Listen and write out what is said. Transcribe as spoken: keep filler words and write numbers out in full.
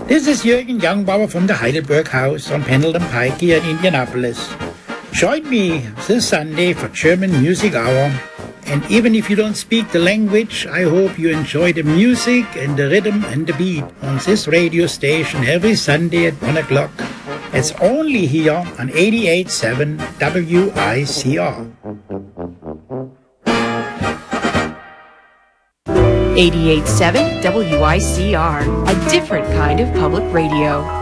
This is Jürgen Youngbauer from the Heidelberg House on Pendleton Pike here in Indianapolis. Join me this Sunday for German Music Hour. And even if you don't speak the language, I hope you enjoy the music and the rhythm and the beat on this radio station every Sunday at one o'clock. It's only here on eighty-eight point seven W I C R. eighty-eight point seven W I C R, a different kind of public radio.